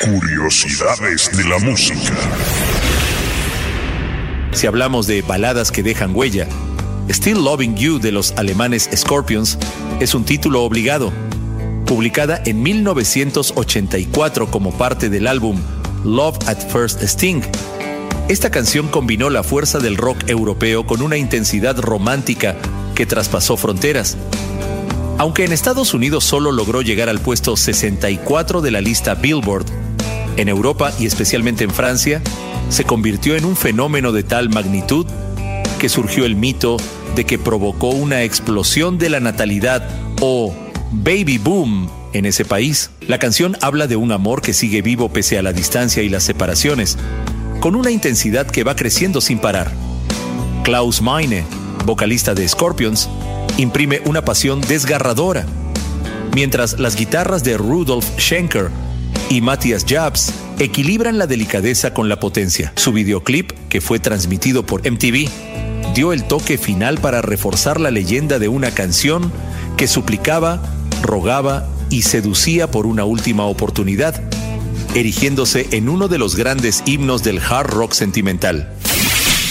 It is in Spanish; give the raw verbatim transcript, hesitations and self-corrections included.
Curiosidades de la música. Si hablamos de baladas que dejan huella, Still Loving You de los alemanes Scorpions es un título obligado. Publicada en mil novecientos ochenta y cuatro como parte del álbum Love at First Sting, esta canción combinó la fuerza del rock europeo con una intensidad romántica que traspasó fronteras. Aunque en Estados Unidos solo logró llegar al puesto sesenta y cuatro de la lista Billboard, en Europa y especialmente en Francia, se convirtió en un fenómeno de tal magnitud que surgió el mito de que provocó una explosión de la natalidad o baby boom en ese país. La canción habla de un amor que sigue vivo pese a la distancia y las separaciones, con una intensidad que va creciendo sin parar. Klaus Meine, vocalista de Scorpions, imprime una pasión desgarradora, mientras las guitarras de Rudolf Schenker y Matthias Jabs equilibran la delicadeza con la potencia. Su videoclip, que fue transmitido por M T V, dio el toque final para reforzar la leyenda de una canción que suplicaba, rogaba y seducía por una última oportunidad, erigiéndose en uno de los grandes himnos del hard rock sentimental.